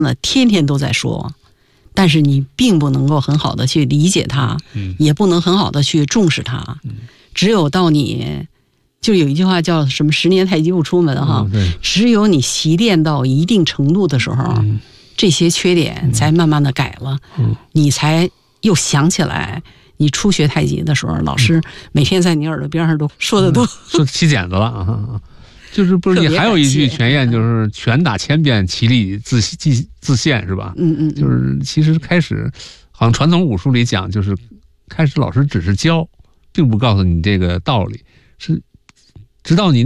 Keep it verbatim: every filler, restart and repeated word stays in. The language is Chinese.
那天天都在说，但是你并不能够很好的去理解它， 嗯， 也不能很好的去重视它。 嗯， 只有到你，就有一句话叫什么"十年太极不出门"哈、 嗯， 只有你习练到一定程度的时候， 嗯， 这些缺点才慢慢的改了， 嗯， 你才又想起来。你初学太极的时候，老师每天在你耳朵边上都说的都、嗯、 说起茧子了啊！就是不是你还有一句拳谚，就是“拳打千遍，其力自自自现”，是吧？ 嗯嗯， 就是其实开始，好像传统武术里讲，就是开始老师只是教，并不告诉你这个道理，是直到您。